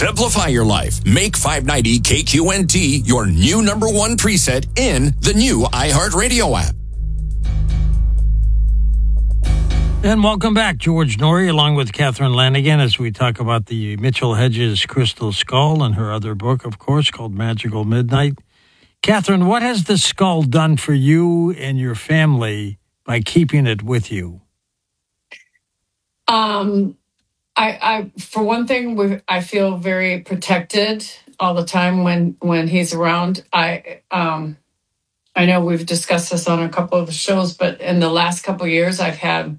Simplify your life. Make 590 KQNT your new number one preset in the new iHeartRadio app. And welcome back, George Noory, along with Catherine Lanigan, as we talk about the Mitchell Hedges Crystal Skull and her other book, of course, called Magical Midnight. Catherine, what has the skull done for you and your family by keeping it with you? I for one thing, I feel very protected all the time when he's around. I know we've discussed this on a couple of the shows, but in the last couple of years, I've had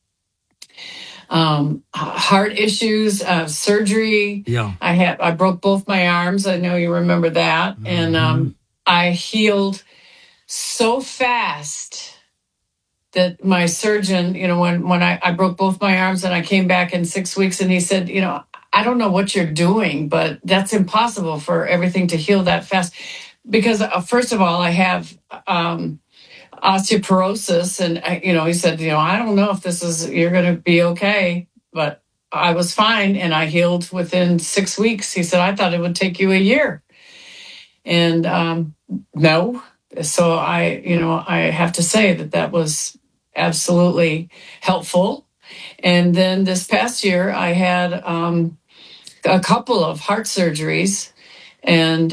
heart issues, surgery. Yeah, I broke both my arms. I know you remember that, and I healed so fast that my surgeon, when I broke both my arms and I came back in 6 weeks, and he said, I don't know what you're doing, but that's impossible for everything to heal that fast. Because first of all, I have osteoporosis, and he said, I don't know if you're going to be okay, but I was fine, and I healed within 6 weeks. He said, I thought it would take you a year, and no. So I have to say that was absolutely helpful. And then this past year, I had a couple of heart surgeries, and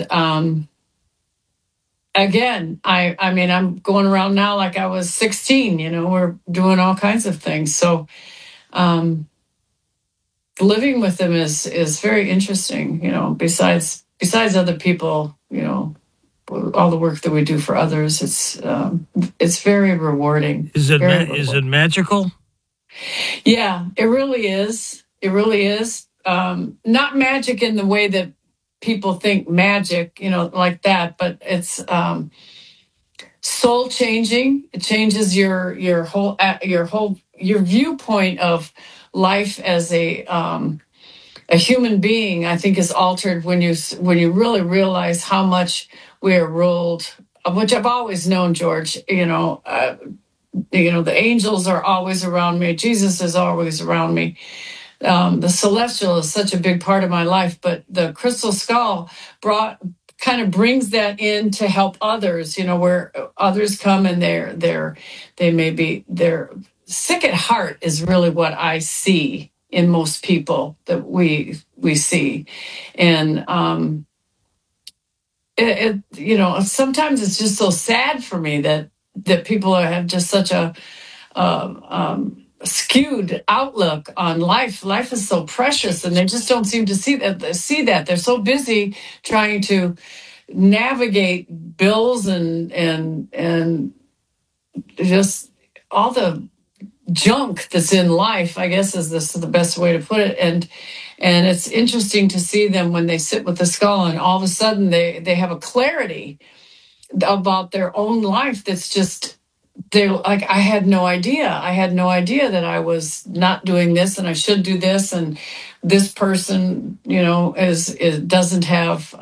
again, I'm going around now like I was 16. We're doing all kinds of things. So living with them is very interesting. Besides other people, all the work that we do for others, it's very rewarding. Is it magical? Yeah, it really is. It really is. Not magic in the way that people think magic, like that, but it's soul changing. It changes your whole viewpoint of life as a human being. I think is altered when you really realize how much we are ruled, which I've always known, George. The angels are always around me. Jesus is always around me. The celestial is such a big part of my life, but the crystal skull kind of brings that in to help others. Where others come and they're sick at heart is really what I see in most people that we see, and sometimes it's just so sad for me that people have just such a skewed outlook on life. Life is so precious, and they just don't seem to see that. They're so busy trying to navigate bills and just all the junk that's in life, I guess is the best way to put it. And it's interesting to see them when they sit with the skull, and all of a sudden they have a clarity about their own life that's just, they're like, I had no idea that I was not doing this, and I should do this, and this person doesn't have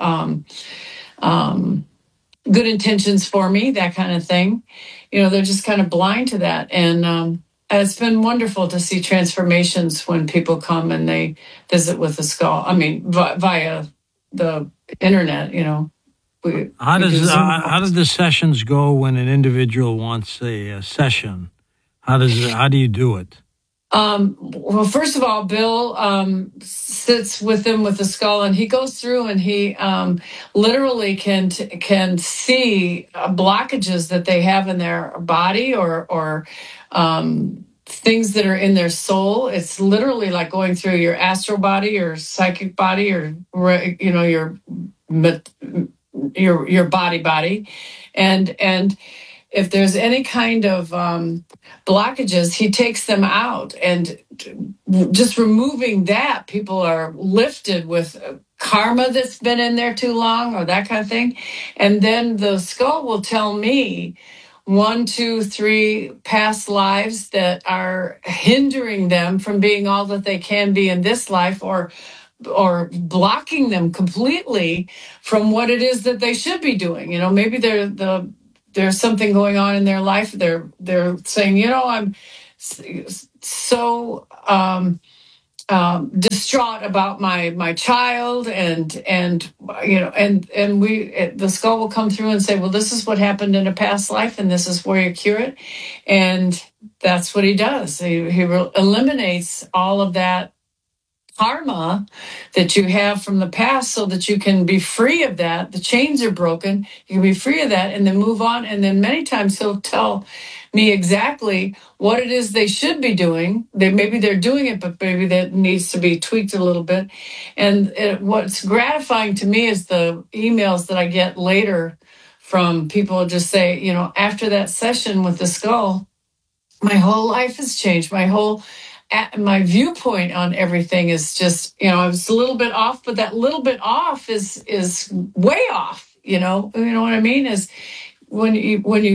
good intentions for me, that kind of thing. They're just kind of blind to that. And it's been wonderful to see transformations when people come and they visit with the skull. I mean, via the internet, How does the sessions go when an individual wants a session? How do you do it? Well, first of all, Bill sits with them with the skull, and he goes through and he literally can see blockages that they have in their body or things that are in their soul. It's literally like going through your astral body, your psychic body, or your body, and if there's any kind of blockages, he takes them out, and just removing that, people are lifted with karma that's been in there too long or that kind of thing. And then the skull will tell me 1, 2, 3 past lives that are hindering them from being all that they can be in this life, or blocking them completely from what it is that they should be doing. Maybe there's something going on in their life. They're saying, I'm so distraught about my child, and the skull will come through and say, well, this is what happened in a past life, and this is where you cure it. And that's what he does. He eliminates all of that karma that you have from the past, so that you can be free of that. The chains are broken. You can be free of that and then move on. And then many times he'll tell me exactly what it is they should be doing. Maybe they're doing it, but maybe that needs to be tweaked a little bit. And what's gratifying to me is the emails that I get later from people just say, after that session with the skull, my whole life has changed. My viewpoint on everything is just, I was a little bit off, but that little bit off is way off. You know what I mean? Is when you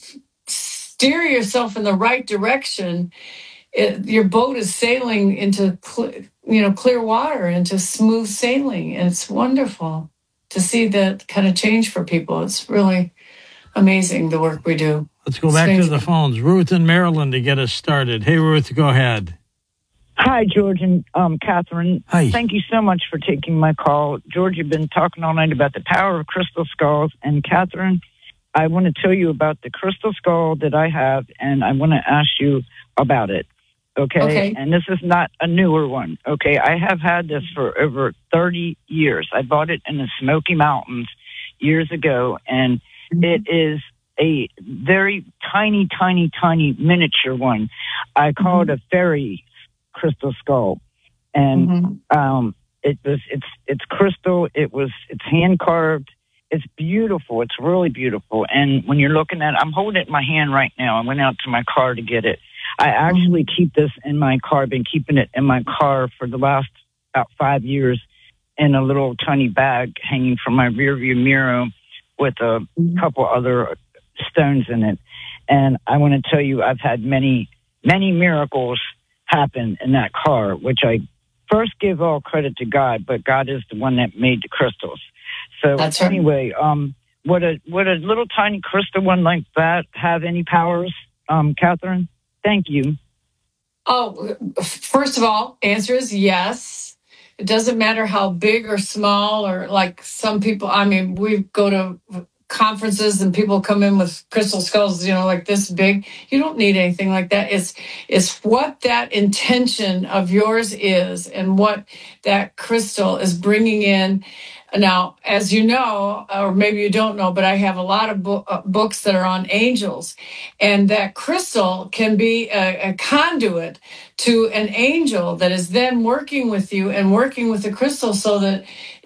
steer yourself in the right direction, your boat is sailing into clear water, into smooth sailing, and it's wonderful to see that kind of change for people. It's really amazing, the work we do. Let's go back to the phones. Ruth in Maryland to get us started. Hey, Ruth, go ahead. Hi, George and Catherine. Hi. Thank you so much for taking my call. George, you've been talking all night about the power of crystal skulls. And Catherine, I want to tell you about the crystal skull that I have, and I want to ask you about it. Okay? And this is not a newer one. Okay? I have had this for over 30 years. I bought it in the Smoky Mountains years ago, and it is a very tiny, tiny, tiny miniature one. I call it a fairy crystal skull, and it's crystal. It's hand carved. It's beautiful. It's really beautiful. And when you're looking at it, I'm holding it in my hand right now. I went out to my car to get it. I actually keep this in my car. I've been keeping it in my car for the last about 5 years in a little tiny bag hanging from my rearview mirror with a couple other stones in it. And I want to tell you, I've had many, many miracles happen in that car, which I first give all credit to God, but God is the one that made the crystals. So that's anyway, would a little tiny crystal one like that have any powers, Catherine? Thank you. Oh, first of all, answer is yes. It doesn't matter how big or small, or like some people, we go to conferences and people come in with crystal skulls, like this big. You don't need anything like that. It's what that intention of yours is and what that crystal is bringing in. Now, as you know, or maybe you don't know, but I have a lot of books that are on angels, and that crystal can be a conduit to an angel that is then working with you and working with the crystal, so that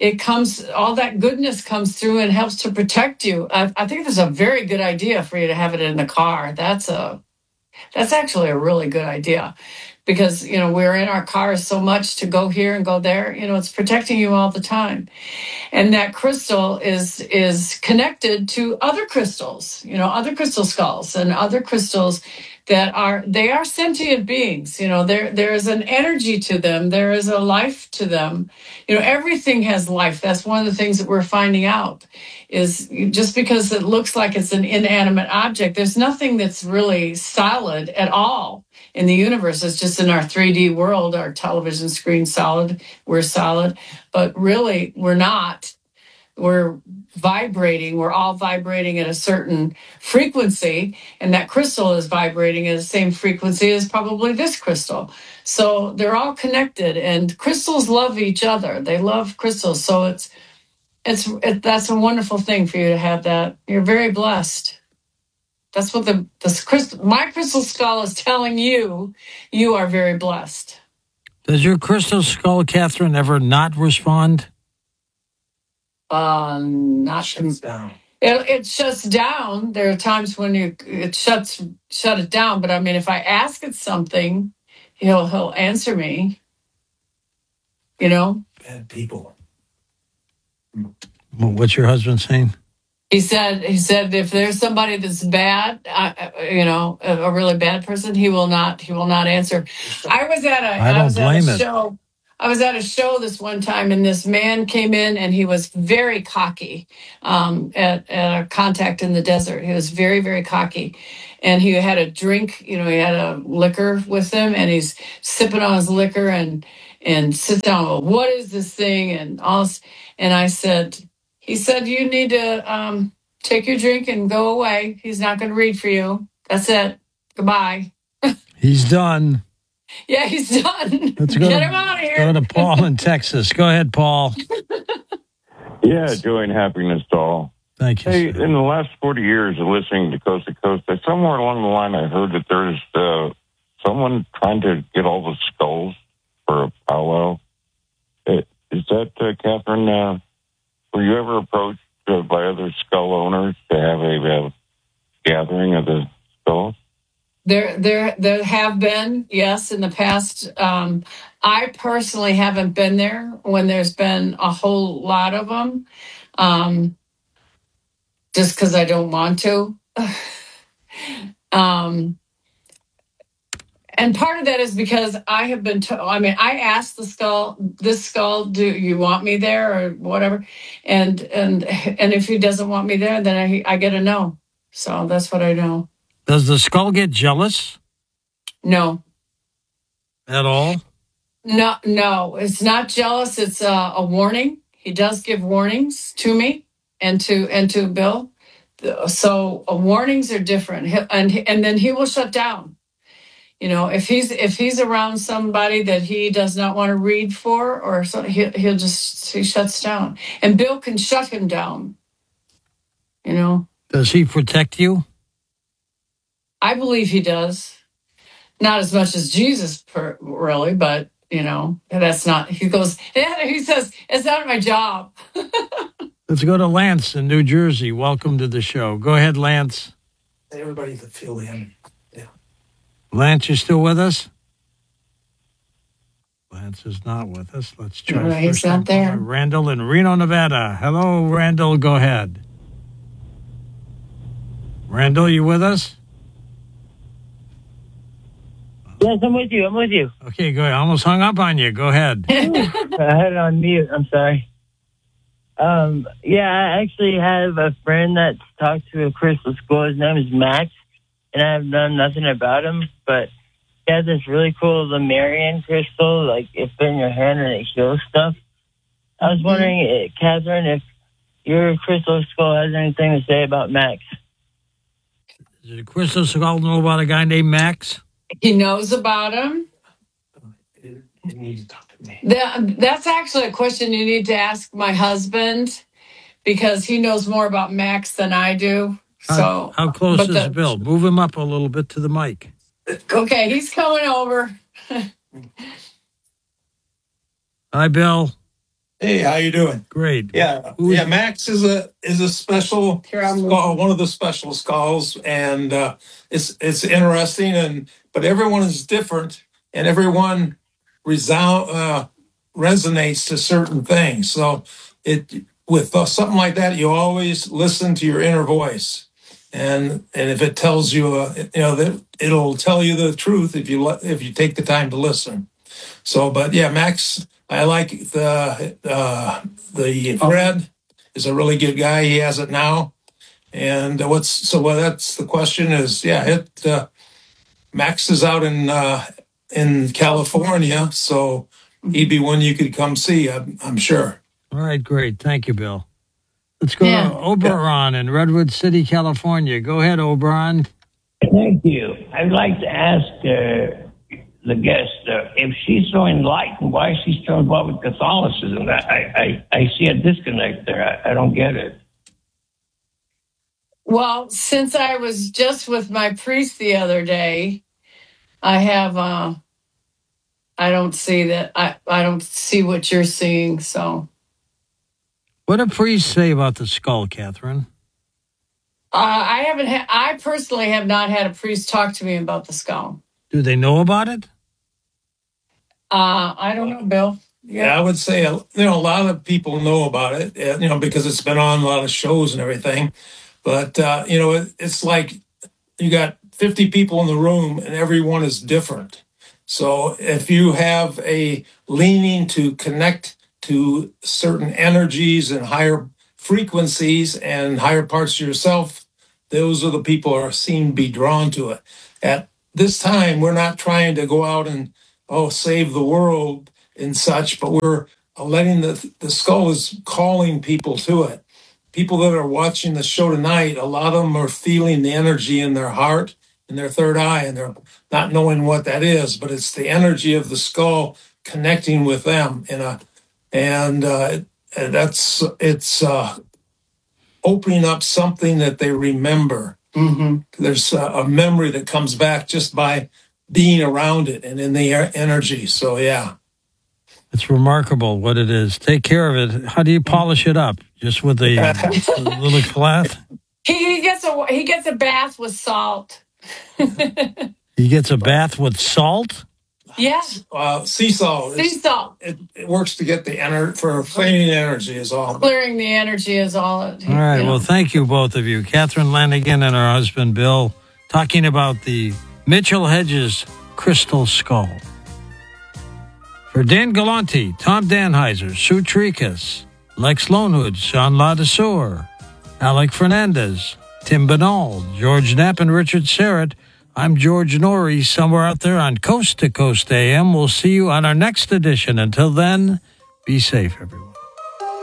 all that goodness comes through and helps to protect you. I think that's a very good idea for you to have it in the car. That's actually a really good idea, because we're in our cars so much to go here and go there. It's protecting you all the time. And that crystal is connected to other crystals, other crystal skulls and other crystals that are sentient beings. There is an energy to them. There is a life to them. Everything has life. That's one of the things that we're finding out, is just because it looks like it's an inanimate object, there's nothing that's really solid at all in the universe. It's just in our 3D world, our television screen solid, we're solid, but really we're not. We're vibrating. We're all vibrating at a certain frequency, and that crystal is vibrating at the same frequency as probably this crystal. So they're all connected, and crystals love each other. They love crystals. So that's a wonderful thing for you to have that. You're very blessed. That's what my crystal skull is telling you. You are very blessed. Does your crystal skull, Catherine, ever not respond? Not shuts down. It shuts down. There are times when it shut it down. But if I ask it something, he'll answer me. Bad people. Well, what's your husband saying? He said if there's somebody that's bad, a really bad person, he will not answer. I was at a show this one time, and this man came in, and he was very cocky at a contact in the desert. He was very, very cocky. And he had a drink, he had a liquor with him, and he's sipping on his liquor, and and sit down. Well, what is this thing? And all. And he said, you need to take your drink and go away. He's not going to read for you. That's it. Goodbye. He's done. Yeah, he's done. Let's Get him out of here. Go to Paul in Texas. Go ahead, Paul. Yeah, joy and happiness to all. Thank you. Hey, sir. in the last 40 years of listening to Coast, somewhere along the line I heard that there's someone trying to get all the skulls for a powwow. Is that, Catherine, were you ever approached by other skull owners to have a gathering of the skulls? There have been, yes, in the past. I personally haven't been there when there's been a whole lot of them, just because I don't want to. And part of that is because I have been I asked this skull, do you want me there or whatever? And if he doesn't want me there, then I get a no. So that's what I know. Does the skull get jealous No. at all? No, it's not jealous. It's a warning. He does give warnings to me and to Bill. So warnings are different. And then he will shut down. You know, if he's around somebody that he does not want to read for or something, he shuts down. And Bill can shut him down. You know. Does he protect you? I believe he does. Not as much as Jesus, really, but you know, that's not. He goes. He says, "It's not my job." Let's go to Lance in New Jersey. Welcome to the show. Go ahead, Lance. Everybody can feel him. Yeah. Lance, you still with us? Lance is not with us. Let's try. No, he's not there. Randall in Reno, Nevada. Hello, Randall. Go ahead. Randall, you with us? Yes, I'm with you. Okay, go ahead. I almost hung up on you. Go ahead. I had it on mute. I'm sorry. I actually have a friend that's talked to a crystal skull. His name is Max, and I've done nothing about him, but he has this really cool Lemurian crystal, like it fit in your hand and it heals stuff. I was wondering, Catherine, if your crystal skull has anything to say about Max. Does the crystal skull know about a guy named Max? He knows about him. You need to talk to me. That's actually a question you need to ask my husband because he knows more about Max than I do. So how close is Bill? Move him up a little bit to the mic. Okay, he's coming over. Hi, Bill. Hey, how you doing? Great. Yeah, Max is a special skull, one of the special skulls, and it's interesting. But everyone is different, and everyone resonates to certain things. So with something like that, you always listen to your inner voice, and if it tells you, that it'll tell you the truth if you take the time to listen. So, but yeah, Max. I like the Fred is a really good guy. He has it now, and that's the question is Max is out in California, so he'd be one you could come see. I'm sure. All right, great. Thank you, Bill. Let's go to Oberon in Redwood City, California. Go ahead, Oberon. Thank you. I'd like to ask the guest, if she's so enlightened, why is she still involved with Catholicism? I see a disconnect there. I don't get it. Well, since I was just with my priest the other day, I have, I don't see that. I don't see what you're seeing. So, what do priests say about the skull, Catherine? I personally have not had a priest talk to me about the skull. Do they know about it? I don't know, Bill. Yeah, I would say a lot of people know about it, because it's been on a lot of shows and everything. But it's like you got 50 people in the room, and everyone is different. So if you have a leaning to connect to certain energies and higher frequencies and higher parts of yourself, those are the people who seem to be drawn to it. At this time, we're not trying to go out and save the world and such, but we're letting the skull is calling people to it. People that are watching the show tonight, a lot of them are feeling the energy in their heart, in their third eye, and they're not knowing what that is, but it's the energy of the skull connecting with them it's opening up something that they remember. Mm-hmm. There's a memory that comes back just by being around it and in the energy. So, yeah. It's remarkable what it is. Take care of it. How do you polish it up? Just with a little cloth? He gets a bath with salt. He gets a bath with salt? Yeah. Sea salt. Sea salt. It works to get for cleaning energy is all. Clearing the energy is all. All right. Well, thank you, both of you. Catherine Lanigan and her husband, Bill, talking about the Mitchell Hedges crystal skull. For Dan Galante, Tom Danheiser, Sue Trikas, Lex Lonewood, Sean Ladesseur, Alec Fernandez, Tim Banal, George Knapp, and Richard Serrett, I'm George Norrie, somewhere out there on Coast to Coast AM. We'll see you on our next edition. Until then, be safe, everyone.